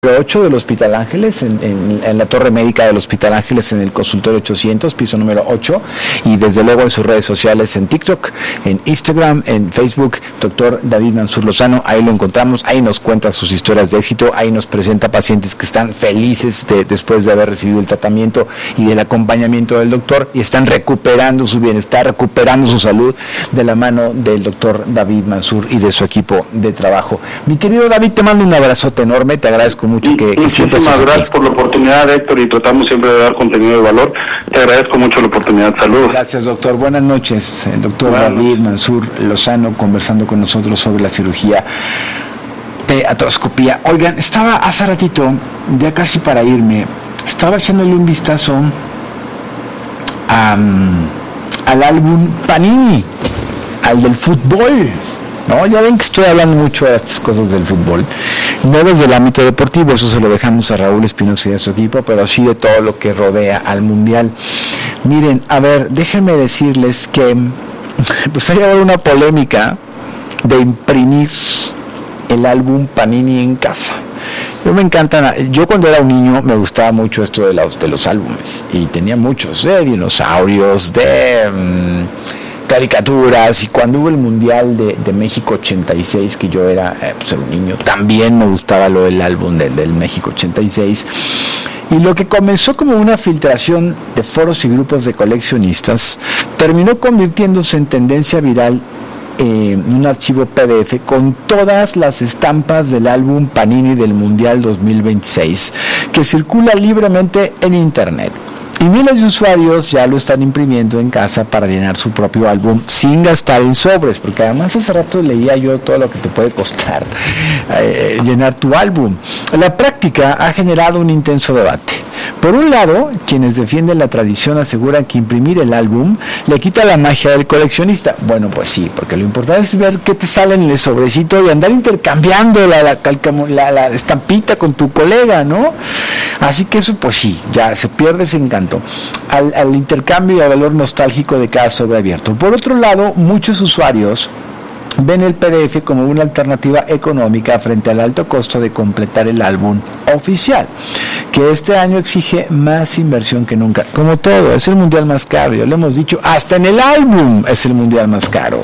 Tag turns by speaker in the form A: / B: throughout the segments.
A: 8 del Hospital Ángeles, en la torre médica del Hospital Ángeles, en el consultorio 800, piso número 8, y desde luego en sus redes sociales, en TikTok, en Instagram, en Facebook, doctor David Mansur Lozano. Ahí lo encontramos, ahí nos cuenta sus historias de éxito, ahí nos presenta pacientes que están felices después de haber recibido el tratamiento y del acompañamiento del doctor, y están recuperando su bienestar, recuperando su salud de la mano del doctor David Mansur y de su equipo de trabajo. Mi querido David, te mando un abrazote enorme, te agradezco mucho que siempre
B: muchísimas gracias por la oportunidad, Héctor, y tratamos siempre de dar contenido de valor. Te agradezco mucho la oportunidad. Saludos.
A: Gracias, doctor. Buenas noches. El doctor David Mansur Lozano conversando con nosotros sobre la cirugía de artroscopía. Oigan, estaba hace ratito, ya casi para irme, estaba echándole un vistazo al álbum Panini, al del fútbol. No, ya ven que estoy hablando mucho de estas cosas del fútbol, no desde el ámbito deportivo, eso se lo dejamos a Raúl Espinosa y a su equipo, pero sí de todo lo que rodea al Mundial. Miren, a ver, déjenme decirles que pues hay ahora una polémica de imprimir el álbum Panini en casa. Me encantan, yo cuando era un niño me gustaba mucho esto de los álbumes, y tenía muchos, de dinosaurios, de caricaturas, y cuando hubo el Mundial de México 86, que yo era un niño, también me gustaba lo del álbum del México 86, y lo que comenzó como una filtración de foros y grupos de coleccionistas terminó convirtiéndose en tendencia viral en un archivo PDF con todas las estampas del álbum Panini del Mundial 2026 que circula libremente en internet. Y miles de usuarios ya lo están imprimiendo en casa para llenar su propio álbum sin gastar en sobres, porque además hace rato leía yo todo lo que te puede costar llenar tu álbum. La práctica ha generado un intenso debate. Por un lado, quienes defienden la tradición aseguran que imprimir el álbum le quita la magia del coleccionista. Bueno, pues sí, porque lo importante es ver qué te sale en el sobrecito y andar intercambiando la estampita con tu colega, ¿no? Así que eso, pues sí, ya se pierde ese encanto al intercambio y al valor nostálgico de cada sobre abierto. Por otro lado, muchos usuarios ven el PDF como una alternativa económica frente al alto costo de completar el álbum oficial, que este año exige más inversión que nunca. Como todo, es el mundial más caro, ya lo hemos dicho, hasta en el álbum es el mundial más caro.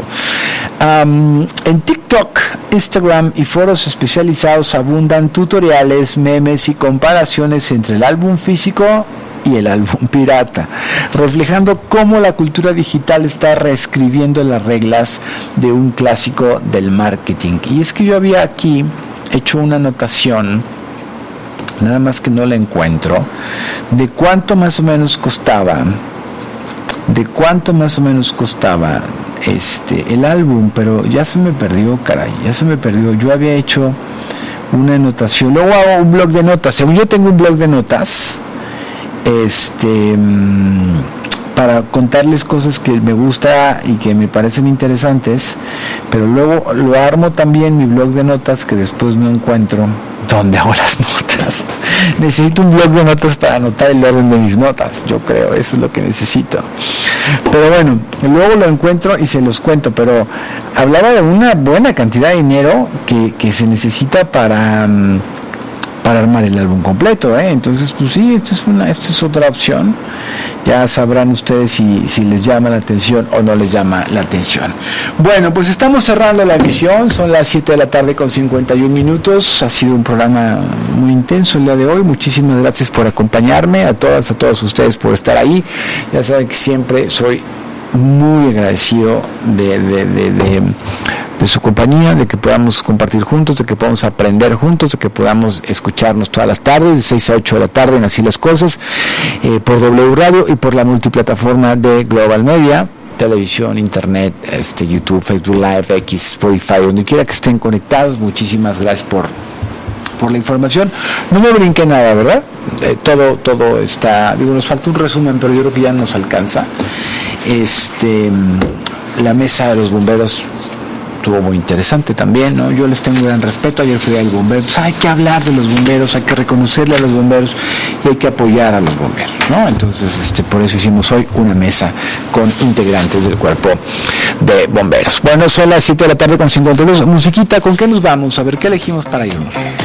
A: En TikTok, Instagram y foros especializados abundan tutoriales, memes y comparaciones entre el álbum físico y el álbum pirata, reflejando cómo la cultura digital está reescribiendo las reglas de un clásico del marketing. Y es que yo había aquí hecho una anotación, nada más que no la encuentro, de cuánto más o menos costaba el álbum, pero ya se me perdió, caray, yo había hecho una anotación, luego hago un blog de notas, según yo tengo un blog de notas, para contarles cosas que me gusta y que me parecen interesantes, pero luego lo armo también mi blog de notas, que después no encuentro dónde hago las notas. Necesito un blog de notas para anotar el orden de mis notas, yo creo, eso es lo que necesito. Pero bueno, luego lo encuentro y se los cuento, pero hablaba de una buena cantidad de dinero que se necesita para armar el álbum completo, entonces pues sí, esta es otra opción. Ya sabrán ustedes si les llama la atención o no les llama la atención. Bueno, pues estamos cerrando la emisión, son las 7 de la tarde con 51 minutos, ha sido un programa muy intenso el día de hoy, muchísimas gracias por acompañarme, a todos ustedes por estar ahí, ya saben que siempre soy muy agradecido de su compañía, de que podamos compartir juntos, de que podamos aprender juntos, de que podamos escucharnos todas las tardes, de 6 a 8 de la tarde en Así las Cosas, por W Radio y por la multiplataforma de Global Media, televisión, internet, YouTube, Facebook Live, X, Spotify, donde quiera que estén conectados. Muchísimas gracias por la información. No me brinqué nada, ¿verdad? Todo está, nos falta un resumen, pero yo creo que ya nos alcanza. La mesa de los bomberos estuvo muy interesante también, ¿no? Yo les tengo gran respeto. Ayer fui al bombero, pues hay que hablar de los bomberos, hay que reconocerle a los bomberos y hay que apoyar a los bomberos, ¿no? Entonces, por eso hicimos hoy una mesa con integrantes del cuerpo de bomberos. Bueno, son las 7 de la tarde con 52. Musiquita, ¿con qué nos vamos? A ver, ¿qué elegimos para irnos?